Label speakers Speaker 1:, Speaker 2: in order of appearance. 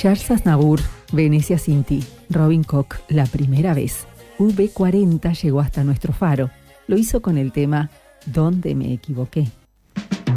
Speaker 1: Charles Aznavour, Venecia sin ti. Robin Koch, La primera vez. V40 llegó hasta nuestro faro. Lo hizo con el tema ¿Dónde me equivoqué?